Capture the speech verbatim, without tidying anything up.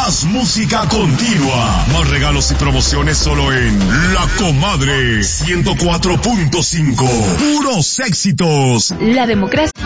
Más música continua. Más regalos y promociones solo en La Comadre ciento cuatro punto cinco. Puros éxitos. La democracia.